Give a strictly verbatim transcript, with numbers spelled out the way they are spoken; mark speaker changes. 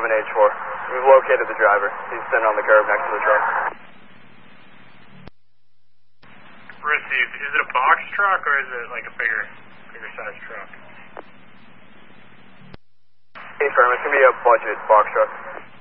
Speaker 1: seven H four. We've located the driver. He's sitting on the curb next to the truck.
Speaker 2: Received. Is it a box truck or is it like a bigger, bigger size truck?
Speaker 1: Confirm, it's going to be a budget box truck.